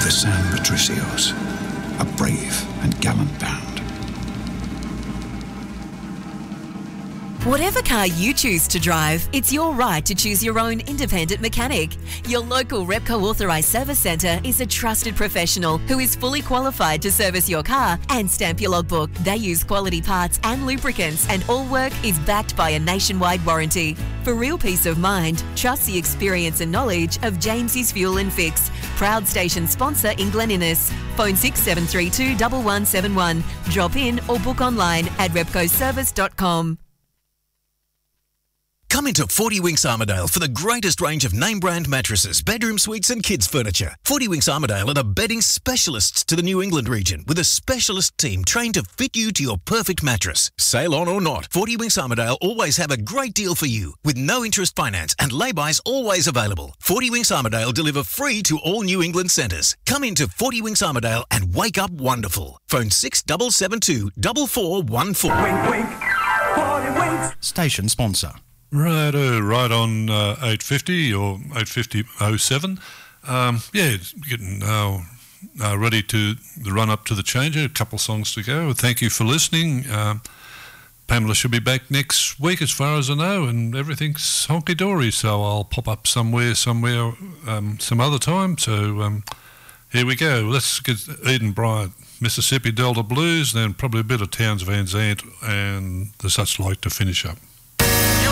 the San Patricios, a brave and gallant band. Whatever car you choose to drive, it's your right to choose your own independent mechanic. Your local Repco authorised service centre is a trusted professional who is fully qualified to service your car and stamp your logbook. They use quality parts and lubricants, and all work is backed by a nationwide warranty. For real peace of mind, trust the experience and knowledge of James's Fuel and Fix, proud station sponsor in Glen Innes. Phone 6732 1171. Drop in or book online at repcoservice.com. Come into 40 Winks Armidale for the greatest range of name brand mattresses, bedroom suites and kids furniture. 40 Winks Armidale are the bedding specialists to the New England region, with a specialist team trained to fit you to your perfect mattress. Sale on or not, 40 Winks Armidale always have a great deal for you, with no interest finance and lay-bys always available. 40 Winks Armidale deliver free to all New England centres. Come into 40 Winks Armidale and wake up wonderful. Phone 6772 4414. Wink, wink. 40 Winks. Station sponsor. Right on 8:50 or 8:50:07. Getting ready to the run up to the changer. A couple songs to go. Thank you for listening. Pamela should be back next week, as far as I know, and everything's honky dory. So I'll pop up somewhere, some other time. So here we go. Let's get Eden Bryant, Mississippi Delta Blues, then probably a bit of Towns Van Zandt and the Such Like to finish up.